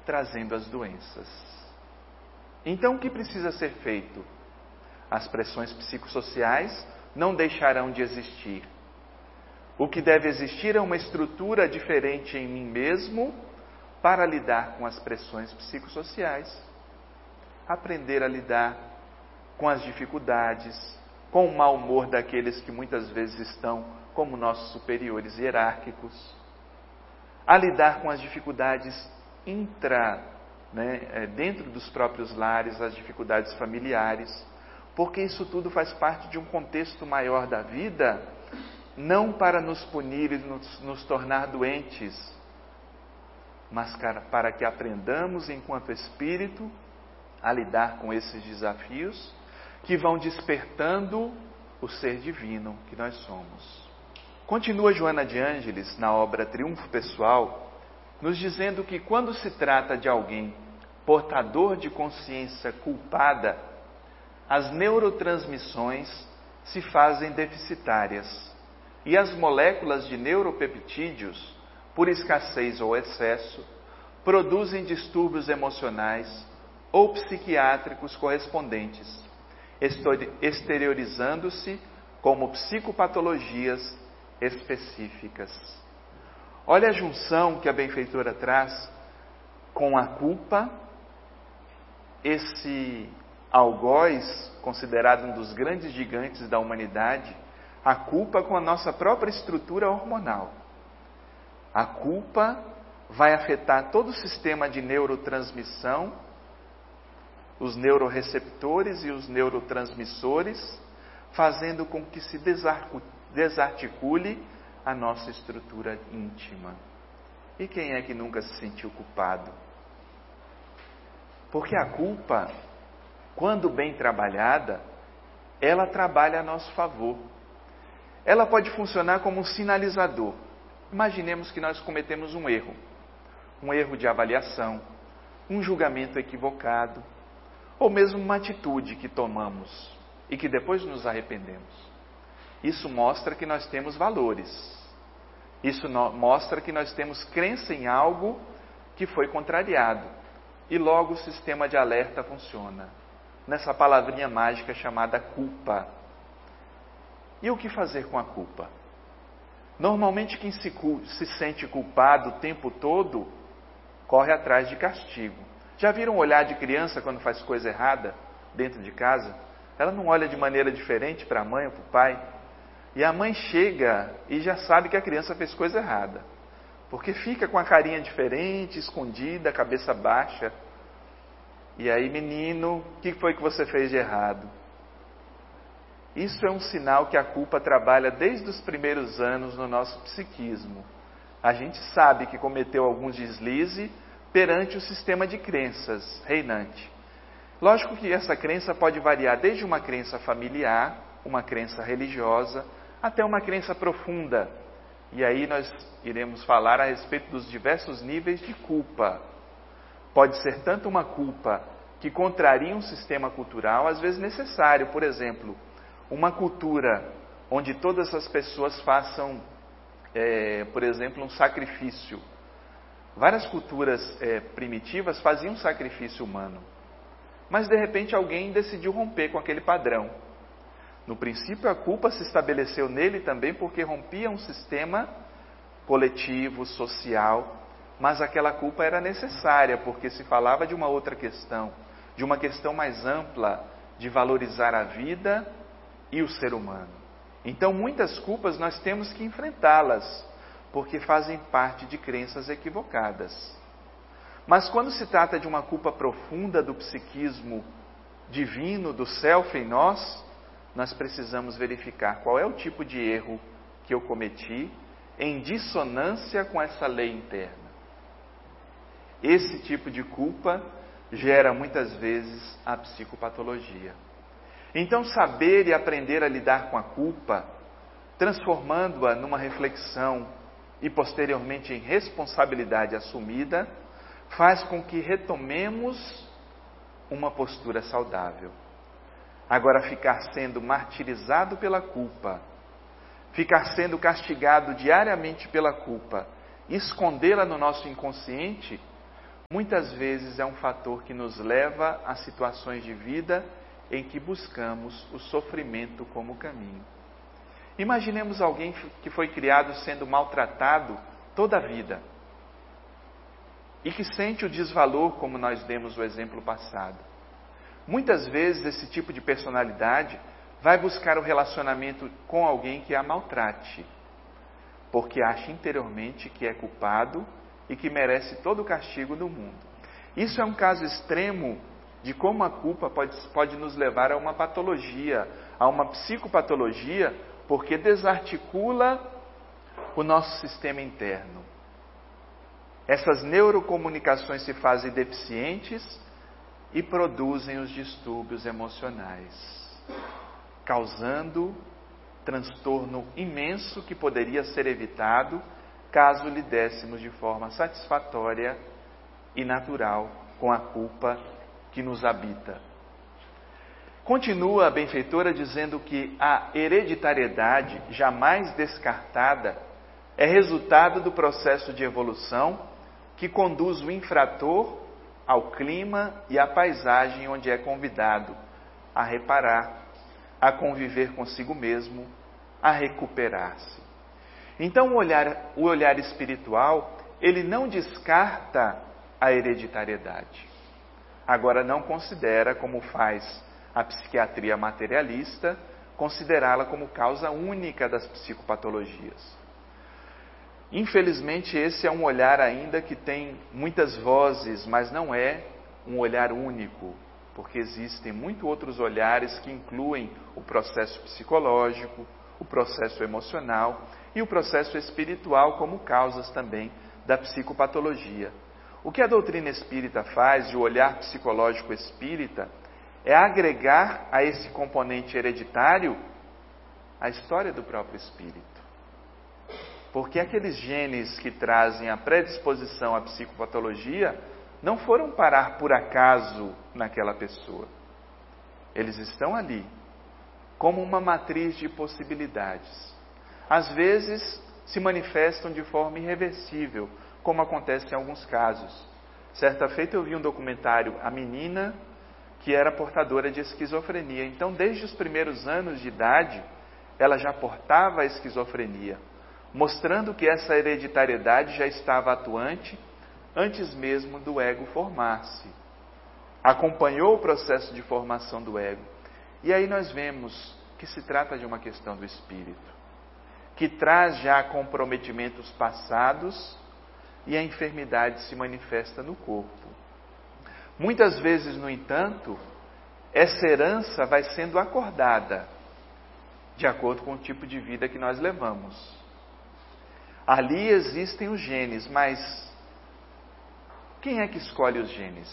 trazendo as doenças. Então, o que precisa ser feito? As pressões psicossociais não deixarão de existir. O que deve existir é uma estrutura diferente em mim mesmo para lidar com as pressões psicossociais. Aprender a lidar com as dificuldades, com o mau humor daqueles que muitas vezes estão como nossos superiores hierárquicos. A lidar com as dificuldades dentro dos próprios lares, as dificuldades familiares, porque isso tudo faz parte de um contexto maior da vida, não para nos punir e nos tornar doentes, mas para que aprendamos enquanto espírito a lidar com esses desafios que vão despertando o ser divino que nós somos. Continua Joana de Ângeles na obra Triunfo Pessoal, nos dizendo que quando se trata de alguém portador de consciência culpada, as neurotransmissões se fazem deficitárias e as moléculas de neuropeptídeos, por escassez ou excesso, produzem distúrbios emocionais ou psiquiátricos correspondentes, exteriorizando-se como psicopatologias específicas. Olha a junção que a benfeitora traz com a culpa, esse algoz, considerado um dos grandes gigantes da humanidade, a culpa com a nossa própria estrutura hormonal. A culpa vai afetar todo o sistema de neurotransmissão, os neuroreceptores e os neurotransmissores, fazendo com que se desarticule a nossa estrutura íntima. E quem é que nunca se sentiu culpado? Porque a culpa, quando bem trabalhada, ela trabalha a nosso favor. Ela pode funcionar como um sinalizador. Imaginemos que nós cometemos um erro de avaliação, um julgamento equivocado, ou mesmo uma atitude que tomamos e que depois nos arrependemos. Isso mostra que nós temos valores. Isso mostra que nós temos crença em algo que foi contrariado. E logo o sistema de alerta funciona. Nessa palavrinha mágica chamada culpa. E o que fazer com a culpa? Normalmente quem se sente culpado o tempo todo, corre atrás de castigo. Já viram o olhar de criança quando faz coisa errada dentro de casa? Ela não olha de maneira diferente para a mãe ou para o pai. E a mãe chega e já sabe que a criança fez coisa errada. Porque fica com a carinha diferente, escondida, cabeça baixa. E aí, menino, o que foi que você fez de errado? Isso é um sinal que a culpa trabalha desde os primeiros anos no nosso psiquismo. A gente sabe que cometeu algum deslize perante o sistema de crenças reinante. Lógico que essa crença pode variar desde uma crença familiar, uma crença religiosa, até uma crença profunda. E aí nós iremos falar a respeito dos diversos níveis de culpa. Pode ser tanto uma culpa que contraria um sistema cultural, às vezes necessário. Por exemplo, uma cultura onde todas as pessoas façam, por exemplo, um sacrifício. Várias culturas primitivas faziam sacrifício humano. Mas de repente alguém decidiu romper com aquele padrão. No princípio a culpa se estabeleceu nele também porque rompia um sistema coletivo, social, mas aquela culpa era necessária porque se falava de uma outra questão, de uma questão mais ampla, de valorizar a vida e o ser humano. Então muitas culpas nós temos que enfrentá-las, porque fazem parte de crenças equivocadas. Mas quando se trata de uma culpa profunda do psiquismo divino, do self em nós precisamos verificar qual é o tipo de erro que eu cometi em dissonância com essa lei interna. Esse tipo de culpa gera muitas vezes a psicopatologia. Então saber e aprender a lidar com a culpa, transformando-a numa reflexão e posteriormente em responsabilidade assumida, faz com que retomemos uma postura saudável. Agora, ficar sendo martirizado pela culpa, ficar sendo castigado diariamente pela culpa, escondê-la no nosso inconsciente, muitas vezes é um fator que nos leva a situações de vida em que buscamos o sofrimento como caminho. Imaginemos alguém que foi criado sendo maltratado toda a vida e que sente o desvalor, como nós demos o exemplo passado. Muitas vezes esse tipo de personalidade vai buscar o relacionamento com alguém que a maltrate, porque acha interiormente que é culpado e que merece todo o castigo do mundo. Isso é um caso extremo de como a culpa pode nos levar a uma patologia, a uma psicopatologia, porque desarticula o nosso sistema interno. Essas neurocomunicações se fazem deficientes e produzem os distúrbios emocionais, causando transtorno imenso que poderia ser evitado caso lidéssemos de forma satisfatória e natural com a culpa que nos habita. Continua a benfeitora dizendo que a hereditariedade, jamais descartada, é resultado do processo de evolução que conduz o infrator ao clima e à paisagem onde é convidado a reparar, a conviver consigo mesmo, a recuperar-se. Então o olhar espiritual, ele não descarta a hereditariedade. Agora não considera, como faz a psiquiatria materialista, considerá-la como causa única das psicopatologias. Infelizmente, esse é um olhar ainda que tem muitas vozes, mas não é um olhar único, porque existem muitos outros olhares que incluem o processo psicológico, o processo emocional e o processo espiritual como causas também da psicopatologia. O que a doutrina espírita faz, e o olhar psicológico espírita, é agregar a esse componente hereditário a história do próprio espírito. Porque aqueles genes que trazem a predisposição à psicopatologia não foram parar por acaso naquela pessoa. Eles estão ali, como uma matriz de possibilidades. Às vezes se manifestam de forma irreversível, como acontece em alguns casos. Certa feita eu vi um documentário, a menina que era portadora de esquizofrenia. Então, desde os primeiros anos de idade, ela já portava a esquizofrenia, mostrando que essa hereditariedade já estava atuante antes mesmo do ego formar-se. Acompanhou o processo de formação do ego. E aí nós vemos que se trata de uma questão do espírito, que traz já comprometimentos passados e a enfermidade se manifesta no corpo. Muitas vezes, no entanto, essa herança vai sendo acordada de acordo com o tipo de vida que nós levamos. Ali existem os genes, mas quem é que escolhe os genes?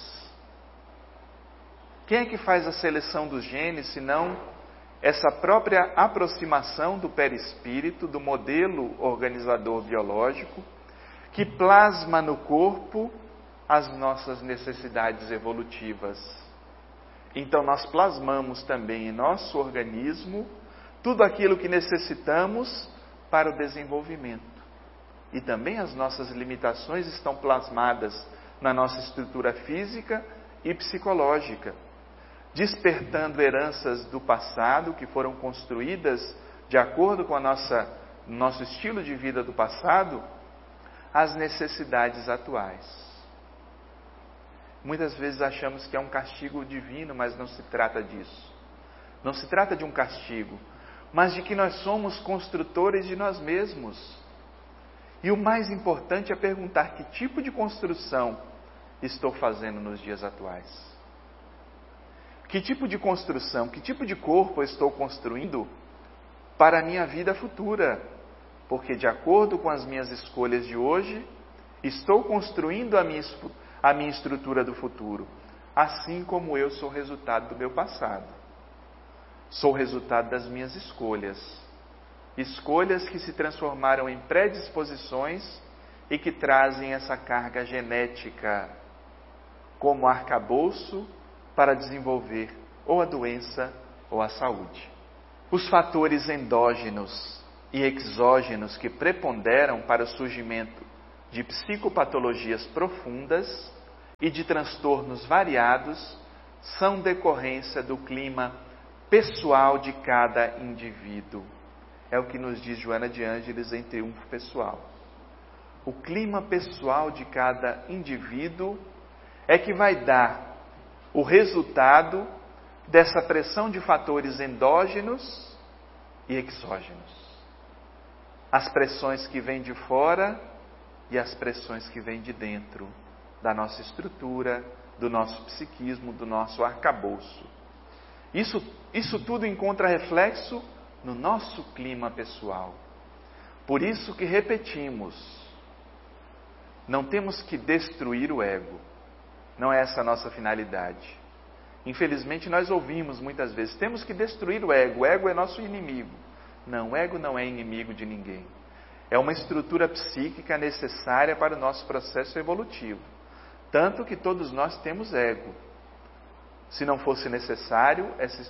Quem é que faz a seleção dos genes, senão essa própria aproximação do perispírito, do modelo organizador biológico, que plasma no corpo as nossas necessidades evolutivas. Então nós plasmamos também em nosso organismo tudo aquilo que necessitamos para o desenvolvimento. E também as nossas limitações estão plasmadas na nossa estrutura física e psicológica, despertando heranças do passado que foram construídas de acordo com o nosso estilo de vida do passado, às necessidades atuais. Muitas vezes achamos que é um castigo divino, mas não se trata disso. Não se trata de um castigo, mas de que nós somos construtores de nós mesmos. E o mais importante é perguntar que tipo de construção estou fazendo nos dias atuais. Que tipo de construção, que tipo de corpo eu estou construindo para a minha vida futura? Porque de acordo com as minhas escolhas de hoje, estou construindo a minha estrutura do futuro, assim como eu sou resultado do meu passado. Sou resultado das minhas escolhas. Escolhas que se transformaram em predisposições e que trazem essa carga genética como arcabouço para desenvolver ou a doença ou a saúde. Os fatores endógenos e exógenos que preponderam para o surgimento de psicopatologias profundas e de transtornos variados são decorrência do clima pessoal de cada indivíduo. É o que nos diz Joana de Ângeles em Triunfo Pessoal. O clima pessoal de cada indivíduo é que vai dar o resultado dessa pressão de fatores endógenos e exógenos. As pressões que vêm de fora e as pressões que vêm de dentro da nossa estrutura, do nosso psiquismo, do nosso arcabouço. Isso tudo encontra reflexo no nosso clima pessoal. Por isso que repetimos, não temos que destruir o ego. Não é essa a nossa finalidade. Infelizmente nós ouvimos muitas vezes, temos que destruir o ego é nosso inimigo. Não, o ego não é inimigo de ninguém. É uma estrutura psíquica necessária para o nosso processo evolutivo. Tanto que todos nós temos ego. Se não fosse necessária,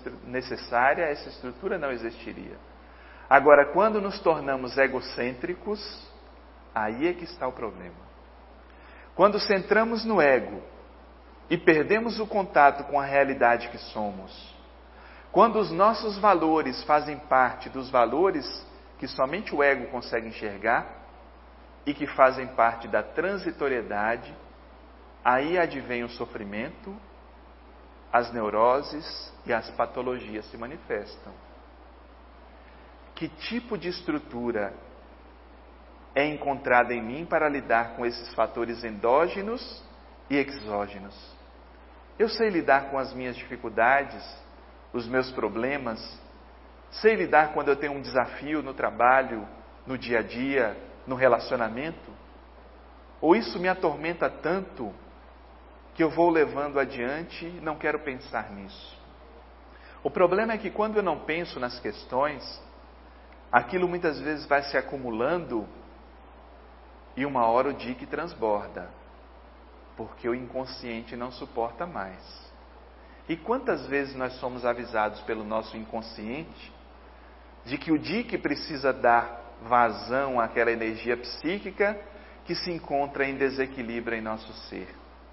essa estrutura não existiria. Agora, quando nos tornamos egocêntricos, aí é que está o problema. Quando centramos no ego e perdemos o contato com a realidade que somos, quando os nossos valores fazem parte dos valores que somente o ego consegue enxergar e que fazem parte da transitoriedade, aí advém o sofrimento, as neuroses e as patologias se manifestam. Que tipo de estrutura é encontrada em mim para lidar com esses fatores endógenos e exógenos? Eu sei lidar com as minhas dificuldades, os meus problemas, sei lidar quando eu tenho um desafio no trabalho, no dia a dia, no relacionamento? Ou isso me atormenta tanto que eu vou levando adiante e não quero pensar nisso? O problema é que quando eu não penso nas questões, aquilo muitas vezes vai se acumulando e uma hora o dique transborda, porque o inconsciente não suporta mais. E quantas vezes nós somos avisados pelo nosso inconsciente de que o dique precisa dar vazão àquela energia psíquica que se encontra em desequilíbrio em nosso ser.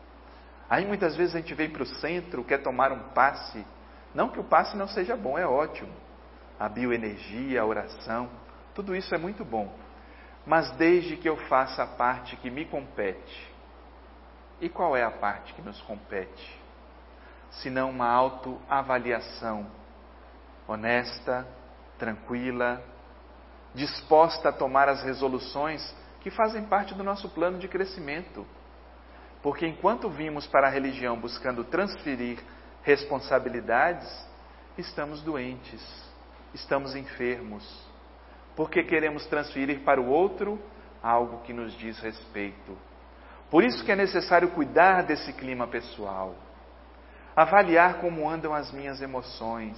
Aí muitas vezes a gente vem para o centro, quer tomar um passe. Não que o passe não seja bom, é ótimo. A bioenergia, a oração, tudo isso é muito bom. Mas desde que eu faça a parte que me compete. E qual é a parte que nos compete? Senão uma autoavaliação honesta, tranquila, disposta a tomar as resoluções que fazem parte do nosso plano de crescimento. Porque enquanto vimos para a religião buscando transferir responsabilidades, estamos doentes, estamos enfermos. Porque queremos transferir para o outro algo que nos diz respeito. Por isso que é necessário cuidar desse clima pessoal. Avaliar como andam as minhas emoções.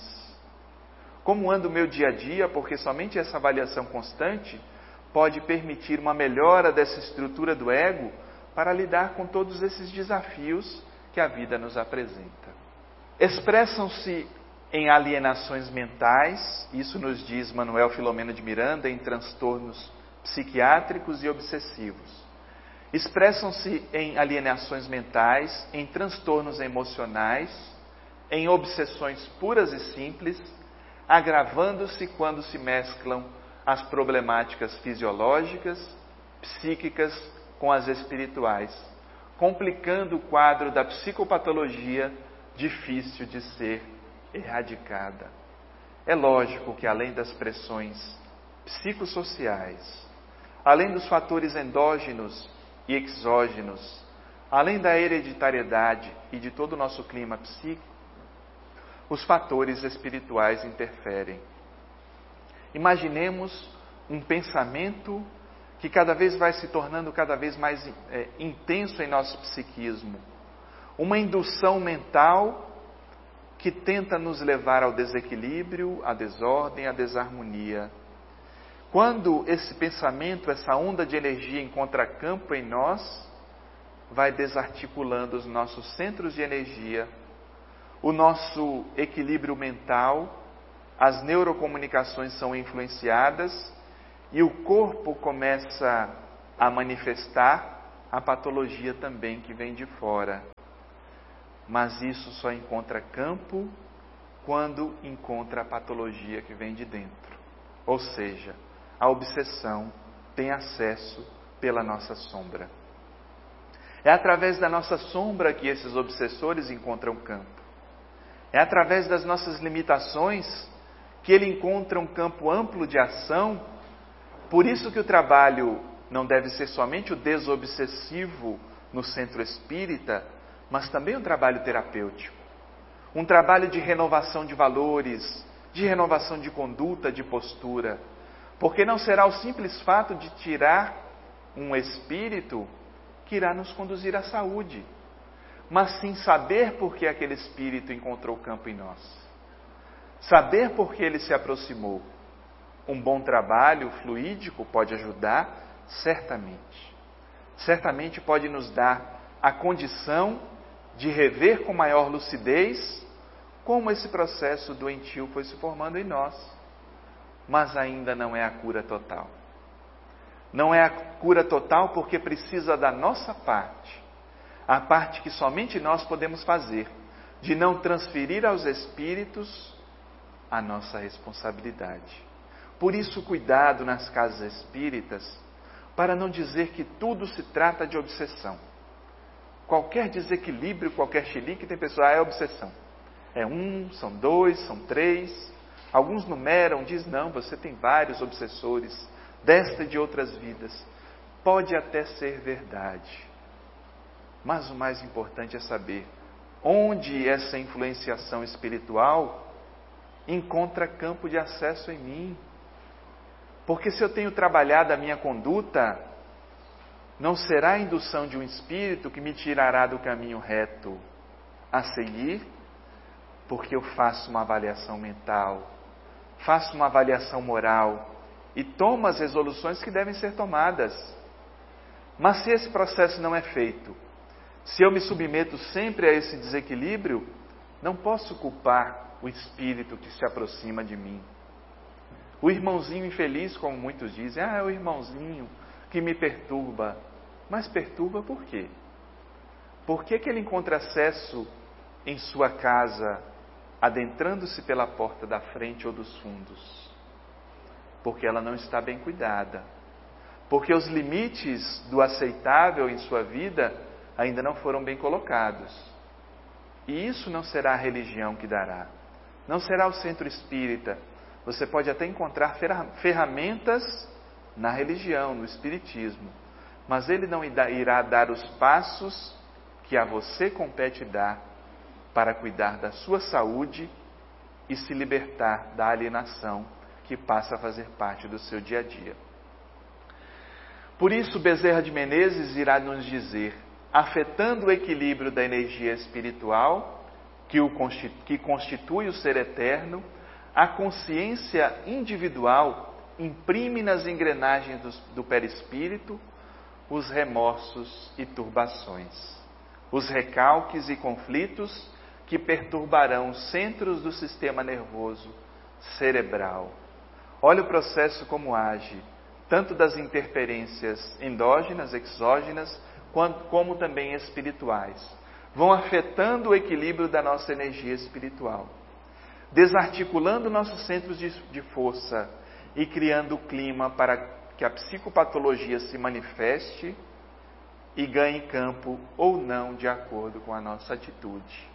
Como anda o meu dia a dia, porque somente essa avaliação constante pode permitir uma melhora dessa estrutura do ego para lidar com todos esses desafios que a vida nos apresenta. Expressam-se em alienações mentais, isso nos diz Manuel Filomeno de Miranda, em transtornos psiquiátricos e obsessivos. Expressam-se em alienações mentais, em transtornos emocionais, em obsessões puras e simples, agravando-se quando se mesclam as problemáticas fisiológicas, psíquicas com as espirituais, complicando o quadro da psicopatologia difícil de ser erradicada. É lógico que além das pressões psicossociais, além dos fatores endógenos e exógenos, além da hereditariedade e de todo o nosso clima psíquico, os fatores espirituais interferem. Imaginemos um pensamento que cada vez vai se tornando cada vez mais intenso em nosso psiquismo. Uma indução mental que tenta nos levar ao desequilíbrio, à desordem, à desarmonia. Quando esse pensamento, essa onda de energia encontra campo em nós, vai desarticulando os nossos centros de energia, o nosso equilíbrio mental, as neurocomunicações são influenciadas e o corpo começa a manifestar a patologia também que vem de fora. Mas isso só encontra campo quando encontra a patologia que vem de dentro. Ou seja, a obsessão tem acesso pela nossa sombra. É através da nossa sombra que esses obsessores encontram campo. É através das nossas limitações que ele encontra um campo amplo de ação. Por isso que o trabalho não deve ser somente o desobsessivo no centro espírita, mas também um trabalho terapêutico. Um trabalho de renovação de valores, de renovação de conduta, de postura. Porque não será o simples fato de tirar um espírito que irá nos conduzir à saúde, mas sim saber por que aquele espírito encontrou campo em nós. Saber por que ele se aproximou. Um bom trabalho fluídico pode ajudar, certamente. Certamente pode nos dar a condição de rever com maior lucidez como esse processo doentio foi se formando em nós. Mas ainda não é a cura total. Não é a cura total porque precisa da nossa parte. A parte que somente nós podemos fazer, de não transferir aos espíritos a nossa responsabilidade. Por isso, cuidado nas casas espíritas, para não dizer que tudo se trata de obsessão. Qualquer desequilíbrio, qualquer chilique, tem pessoa, é obsessão. É 1, são 2, são 3. Alguns numeram, diz, não, você tem vários obsessores, desta e de outras vidas. Pode até ser verdade. Mas o mais importante é saber onde essa influenciação espiritual encontra campo de acesso em mim. Porque se eu tenho trabalhado a minha conduta, não será a indução de um espírito que me tirará do caminho reto a seguir, porque eu faço uma avaliação mental, faço uma avaliação moral e tomo as resoluções que devem ser tomadas. Mas se esse processo não é feito, se eu me submeto sempre a esse desequilíbrio, não posso culpar o espírito que se aproxima de mim. O irmãozinho infeliz, como muitos dizem, é o irmãozinho que me perturba. Mas perturba por quê? Por que ele encontra acesso em sua casa, adentrando-se pela porta da frente ou dos fundos? Porque ela não está bem cuidada. Porque os limites do aceitável em sua vida ainda não foram bem colocados. E isso não será a religião que dará. Não será o centro espírita. Você pode até encontrar ferramentas na religião, no espiritismo. Mas ele não irá dar os passos que a você compete dar para cuidar da sua saúde e se libertar da alienação que passa a fazer parte do seu dia a dia. Por isso, Bezerra de Menezes irá nos dizer, afetando o equilíbrio da energia espiritual, que constitui o ser eterno, a consciência individual imprime nas engrenagens do perispírito os remorsos e turbações, os recalques e conflitos que perturbarão os centros do sistema nervoso cerebral. Olha o processo como age, tanto das interferências endógenas, exógenas, como também espirituais. Vão afetando o equilíbrio da nossa energia espiritual, desarticulando nossos centros de força e criando o clima para que a psicopatologia se manifeste e ganhe campo ou não de acordo com a nossa atitude.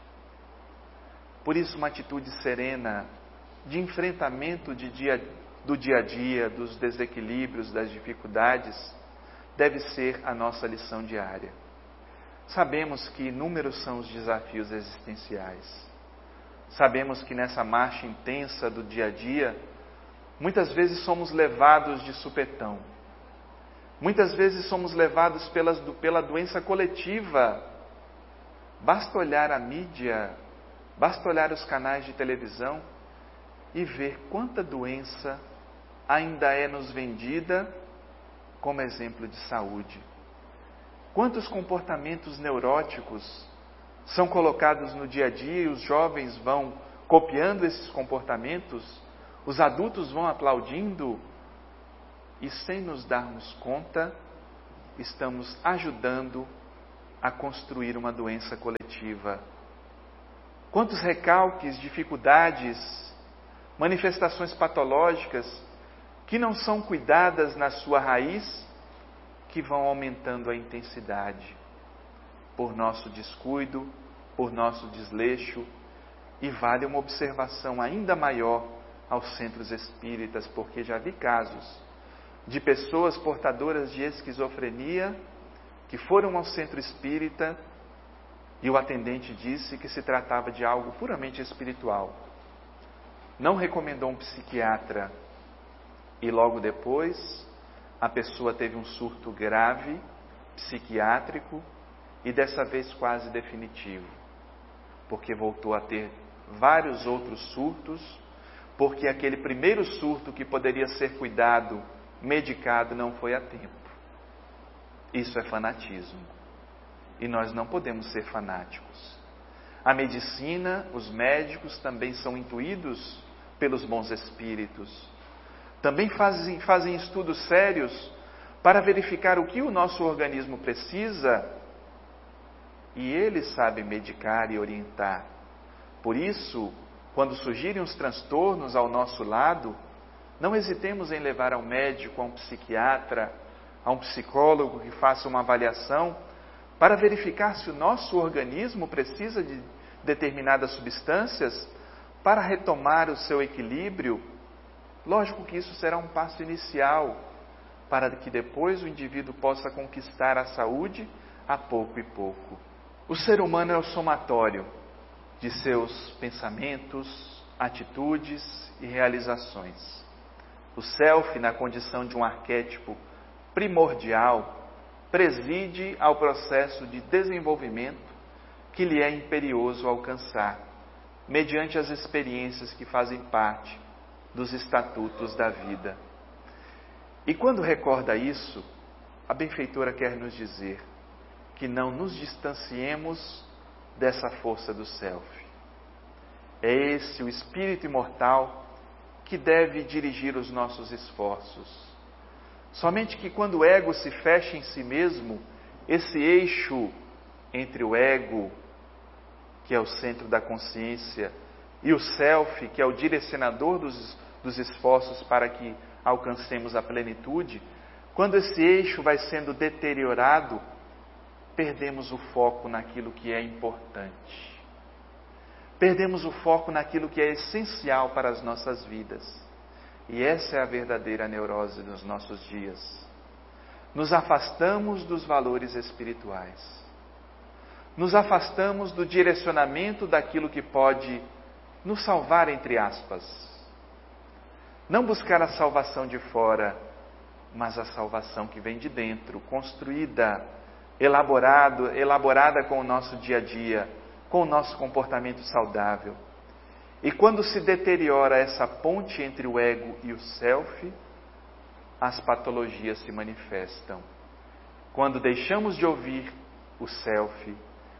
Por isso, uma atitude serena de enfrentamento do dia a dia, dos desequilíbrios, das dificuldades, deve ser a nossa lição diária. Sabemos que inúmeros são os desafios existenciais. Sabemos que nessa marcha intensa do dia a dia, muitas vezes somos levados de supetão. Muitas vezes somos levados pela doença coletiva. Basta olhar a mídia, basta olhar os canais de televisão e ver quanta doença ainda é nos vendida como exemplo de saúde. Quantos comportamentos neuróticos são colocados no dia a dia e os jovens vão copiando esses comportamentos, os adultos vão aplaudindo e sem nos darmos conta, estamos ajudando a construir uma doença coletiva. Quantos recalques, dificuldades, manifestações patológicas que não são cuidadas na sua raiz, que vão aumentando a intensidade por nosso descuido, por nosso desleixo, e vale uma observação ainda maior aos centros espíritas, porque já vi casos de pessoas portadoras de esquizofrenia que foram ao centro espírita e o atendente disse que se tratava de algo puramente espiritual. Não recomendou um psiquiatra e logo depois a pessoa teve um surto grave, psiquiátrico e dessa vez quase definitivo, porque voltou a ter vários outros surtos, porque aquele primeiro surto que poderia ser cuidado, medicado, não foi a tempo. Isso é fanatismo. E nós não podemos ser fanáticos. A medicina, os médicos também são intuídos pelos bons espíritos. Também fazem estudos sérios para verificar o que o nosso organismo precisa. E eles sabem medicar e orientar. Por isso, quando surgirem os transtornos ao nosso lado, não hesitemos em levar ao médico, a um psiquiatra, a um psicólogo que faça uma avaliação para verificar se o nosso organismo precisa de determinadas substâncias para retomar o seu equilíbrio. Lógico que isso será um passo inicial para que depois o indivíduo possa conquistar a saúde a pouco e pouco. O ser humano é o somatório de seus pensamentos, atitudes e realizações. O self, na condição de um arquétipo primordial, preside ao processo de desenvolvimento que lhe é imperioso alcançar, mediante as experiências que fazem parte dos estatutos da vida. E quando recorda isso, a benfeitora quer nos dizer que não nos distanciemos dessa força do self. É esse o espírito imortal que deve dirigir os nossos esforços. Somente que quando o ego se fecha em si mesmo, esse eixo entre o ego, que é o centro da consciência, e o self, que é o direcionador dos esforços para que alcancemos a plenitude, quando esse eixo vai sendo deteriorado, perdemos o foco naquilo que é importante. Perdemos o foco naquilo que é essencial para as nossas vidas. E essa é a verdadeira neurose dos nossos dias. Nos afastamos dos valores espirituais. Nos afastamos do direcionamento daquilo que pode nos salvar, entre aspas. Não buscar a salvação de fora, mas a salvação que vem de dentro, construída, elaborada com o nosso dia a dia, com o nosso comportamento saudável. E quando se deteriora essa ponte entre o ego e o self, as patologias se manifestam. Quando deixamos de ouvir o self,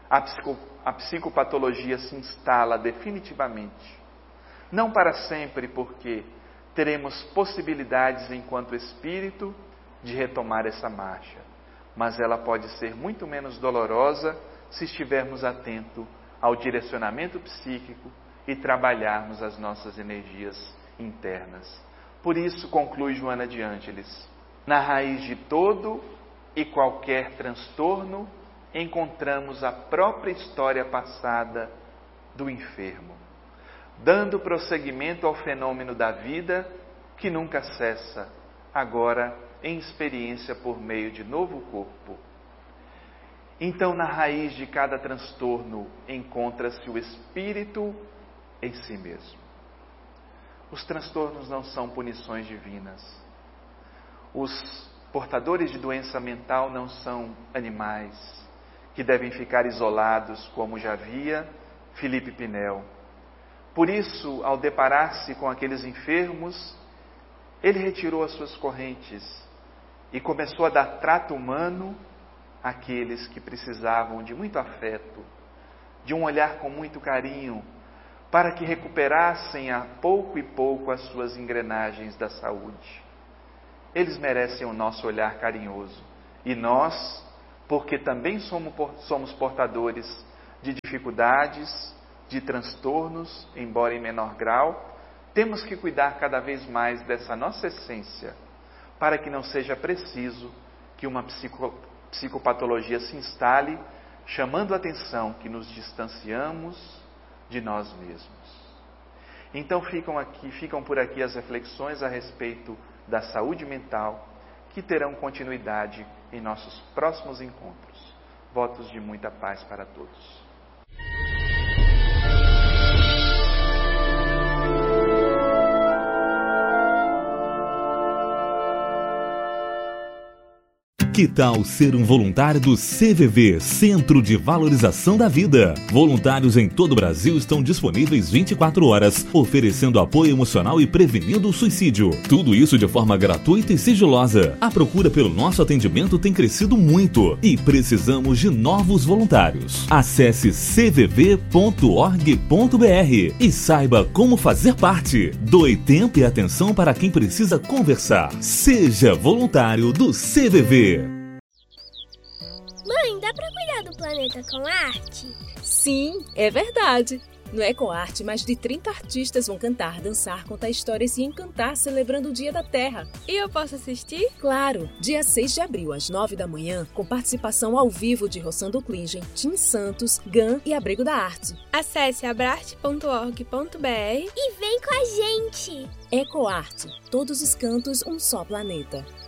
a psicopatologia se instala definitivamente. Não para sempre, porque teremos possibilidades enquanto espírito de retomar essa marcha. Mas ela pode ser muito menos dolorosa se estivermos atentos ao direcionamento psíquico e trabalharmos as nossas energias internas. Por isso, conclui Joana de Ângeles, na raiz de todo e qualquer transtorno, encontramos a própria história passada do enfermo, dando prosseguimento ao fenômeno da vida que nunca cessa, agora em experiência por meio de novo corpo. Então, na raiz de cada transtorno encontra-se o espírito em si mesmo. Os transtornos não são punições divinas. Os portadores de doença mental não são animais que devem ficar isolados, como já via Felipe Pinel. Por isso, ao deparar-se com aqueles enfermos, ele retirou as suas correntes e começou a dar trato humano àqueles que precisavam de muito afeto, de um olhar com muito carinho, para que recuperassem a pouco e pouco as suas engrenagens da saúde. Eles merecem o nosso olhar carinhoso, E nós, porque também somos portadores de dificuldades, de transtornos, embora em menor grau, temos que cuidar cada vez mais dessa nossa essência, para que não seja preciso que uma psicopatologia se instale, chamando a atenção que nos distanciamos de nós mesmos. Então ficam por aqui as reflexões a respeito da saúde mental, que terão continuidade em nossos próximos encontros. Votos de muita paz para todos. Que tal ser um voluntário do CVV, Centro de Valorização da Vida? Voluntários em todo o Brasil estão disponíveis 24 horas, oferecendo apoio emocional e prevenindo o suicídio. Tudo isso de forma gratuita e sigilosa. A procura pelo nosso atendimento tem crescido muito e precisamos de novos voluntários. Acesse cvv.org.br e saiba como fazer parte. Doe tempo e atenção para quem precisa conversar. Seja voluntário do CVV. Mãe, dá pra cuidar do planeta com arte? Sim, é verdade. No EcoArte, mais de 30 artistas vão cantar, dançar, contar histórias e encantar celebrando o Dia da Terra. E eu posso assistir? Claro! Dia 6 de abril, às 9 da manhã, com participação ao vivo de Rossando Klingen, Tim Santos, GAN e Abrigo da Arte. Acesse abrarte.org.br e vem com a gente! EcoArte. Todos os cantos, um só planeta.